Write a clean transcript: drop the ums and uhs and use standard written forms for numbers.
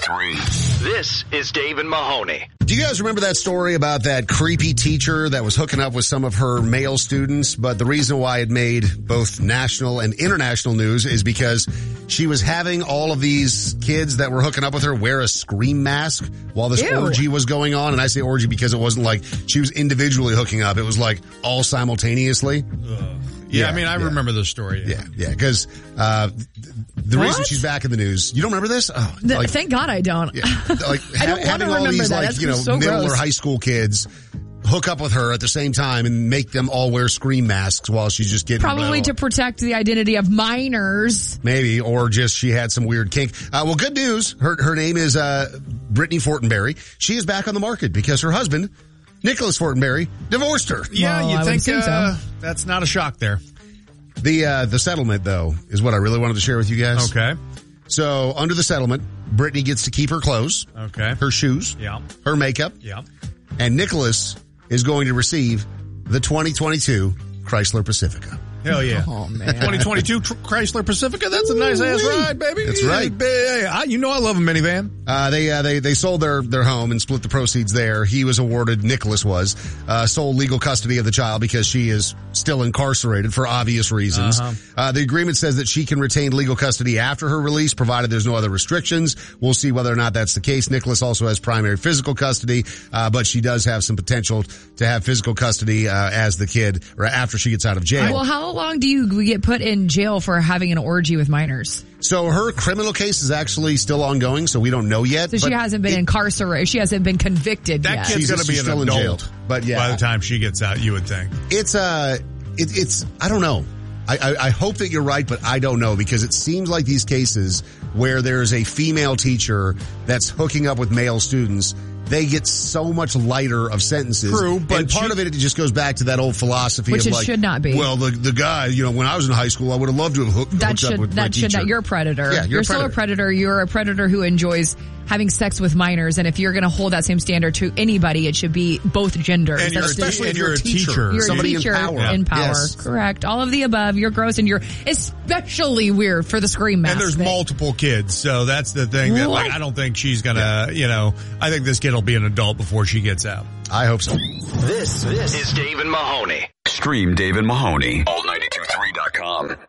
92.3. This is Dave and Mahoney. Do you guys remember that story about that creepy teacher that was hooking up with some of her male students? But the reason why it made both national and international news is because she was having all of these kids that were hooking up with her wear a scream mask while this orgy was going on. And I say orgy because it wasn't like she was individually hooking up. It was like all simultaneously. Yeah, I mean, I remember the story. Yeah, because the reason she's back in the news, you don't remember this? Oh, thank God I don't. Yeah, like I don't having all these middle or high school kids hook up with her at the same time and make them all wear scream masks while she's just getting probably to protect the identity of minors. Maybe, or just she had some weird kink. Well, good news. Her name is Brittany Fortenberry. She is back on the market because her husband, Nicholas Fortenberry, divorced her. Yeah, well, you'd think so. That's not a shock there. The settlement, though, is what I really wanted to share with you guys. Okay. So, under the settlement, Brittany gets to keep her clothes, her shoes, her makeup, and Nicholas is going to receive the 2022 Chrysler Pacifica. Hell yeah. Oh, man. 2022 Chrysler Pacifica. That's a nice ass ride, baby. That's right. You know I love a minivan. They sold their home and split the proceeds there. He was awarded, Nicholas was, sole legal custody of the child because she is still incarcerated for obvious reasons. The agreement says that she can retain legal custody after her release, provided there's no other restrictions. We'll see whether or not that's the case. Nicholas also has primary physical custody, but she does have some potential to have physical custody as the kid, or after she gets out of jail. Well, how long do you get put in jail for having an orgy with minors? So her criminal case is actually still ongoing, so we don't know yet. So she hasn't been incarcerated. She hasn't been convicted yet. That kid's going to be still an adult. In jail. But yeah, by the time she gets out, you would think. It's I don't know. I hope that you're right, but I don't know, because it seems like these cases where there's a female teacher that's hooking up with male students, they get so much lighter of sentences. True, but and part of it just goes back to that old philosophy which of it should not be. Well, the guy, when I was in high school, I would have loved to have hooked up with my teacher. You're a predator. Yeah, you're still a predator. You're a predator who enjoys having sex with minors, and if you're going to hold that same standard to anybody, it should be both genders. And especially if you're a teacher. You're somebody a teacher in power. Yes. Correct. All of the above. You're gross, and you're especially weird for the scream mask. And there's multiple kids, so that's the thing. That, I don't think she's going to, I think this kid will be an adult before she gets out. I hope so. This is Dave and Mahoney. Stream Dave and Mahoney. All92.3.com.